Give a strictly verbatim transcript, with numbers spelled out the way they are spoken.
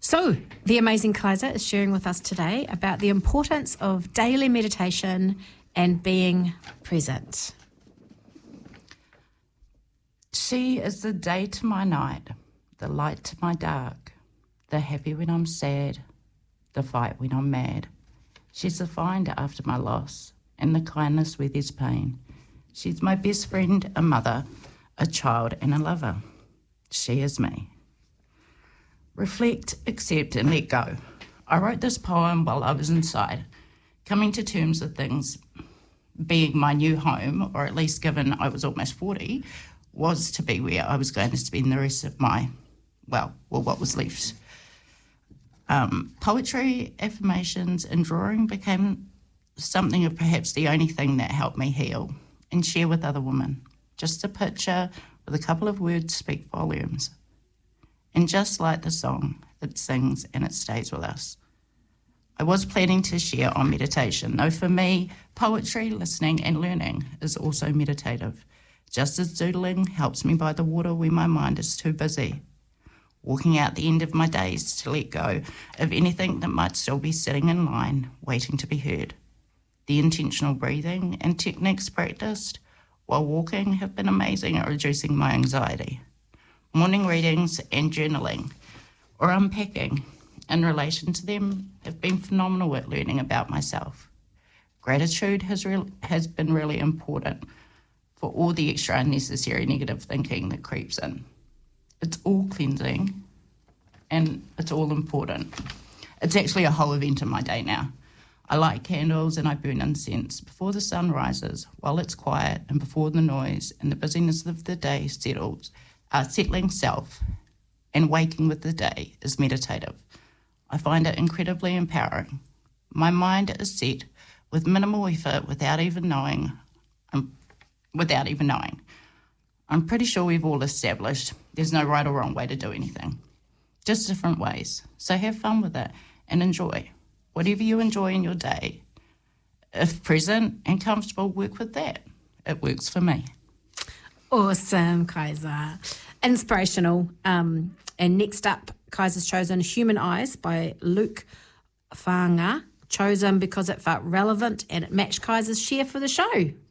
So, the amazing Kaiser is sharing with us today about the importance of daily meditation and being present. She is the day to my night, the light to my dark, the happy when I'm sad, the fight when I'm mad. She's the finder after my loss, and the kindness where there's pain. She's my best friend, a mother, a child, and a lover. She is me. Reflect, accept, and let go. I wrote this poem while I was inside, coming to terms with things being my new home, or at least given I was almost forty, was to be where I was going to spend the rest of my, well, well what was left. Um, poetry, affirmations, and drawing became something of perhaps the only thing that helped me heal and share with other women. Just a picture with a couple of words speak volumes. And just like the song, it sings and it stays with us. I was planning to share on meditation, though for me, poetry, listening and learning is also meditative. Just as doodling helps me by the water when my mind is too busy. Walking out the end of my days to let go of anything that might still be sitting in line, waiting to be heard. The intentional breathing and techniques practiced while walking have been amazing at reducing my anxiety. Morning readings and journaling or unpacking in relation to them have been phenomenal at learning about myself. Gratitude has, re- has been really important for all the extra unnecessary negative thinking that creeps in. It's all cleansing and it's all important. It's actually a whole event in my day now. I light candles and I burn incense before the sun rises, while it's quiet and before the noise and the busyness of the day settles, uh, settling self and waking with the day is meditative. I find it incredibly empowering. My mind is set with minimal effort without even knowing, um, without even knowing. I'm pretty sure we've all established there's no right or wrong way to do anything, just different ways. So have fun with it and enjoy. Whatever you enjoy in your day, if present and comfortable, work with that. It works for me. Awesome, Kaiser. Inspirational. Um, and next up, Kaiser's chosen Human Eyes by Luke Whanga, chosen because it felt relevant and it matched Kaiser's share for the show.